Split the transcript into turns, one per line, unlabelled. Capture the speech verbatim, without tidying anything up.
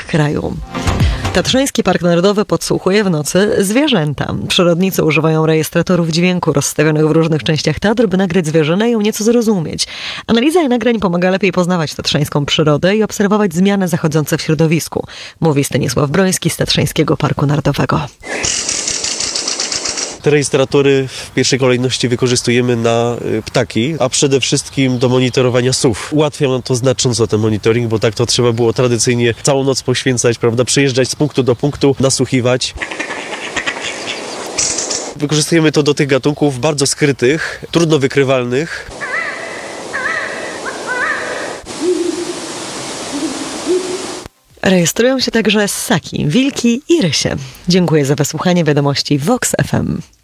kraju. Tatrzański Park Narodowy podsłuchuje w nocy zwierzęta. Przyrodnicy używają rejestratorów dźwięku rozstawionych w różnych częściach Tatr, by nagrać zwierzynę i ją nieco zrozumieć. Analiza nagrań pomaga lepiej poznawać tatrzańską przyrodę i obserwować zmiany zachodzące w środowisku, mówi Stanisław Broński z Tatrzańskiego Parku Narodowego.
Te rejestratory w pierwszej kolejności wykorzystujemy na ptaki, a przede wszystkim do monitorowania sów. Ułatwia nam to znacząco ten monitoring, bo tak to trzeba było tradycyjnie całą noc poświęcać, prawda, przyjeżdżać z punktu do punktu, nasłuchiwać. Wykorzystujemy to do tych gatunków bardzo skrytych, trudno wykrywalnych.
Rejestrują się także ssaki, wilki i rysie. Dziękuję za wysłuchanie wiadomości Vox F M.